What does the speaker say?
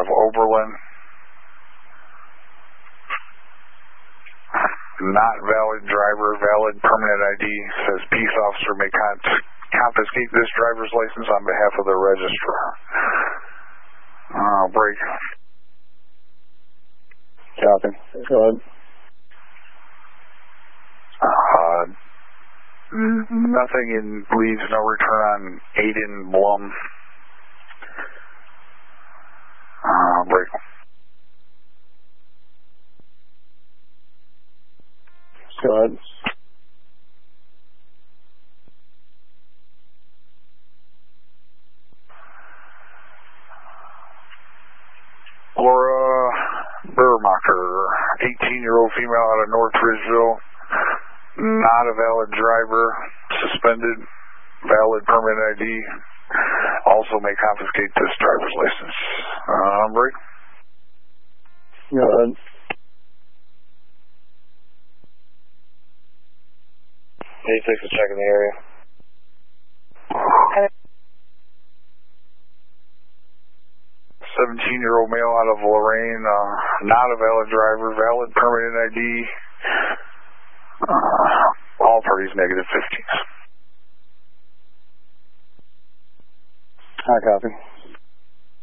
of Oberlin. Not valid driver, valid permanent ID. Says peace officer may confiscate this driver's license on behalf of the registrar. Break. Copy. Go ahead. Nothing in leads, no return on Aiden Blum. Break. Go ahead. Laura Burmacher, 18-year-old female out of North Ridgeville. Not a valid driver, suspended, valid permanent ID. Also may confiscate this driver's license. Break. Go ahead. A6 is checking the area. 17-year-old male out of Lorraine, not a valid driver, valid permanent ID. All parties negative 15s. High copy.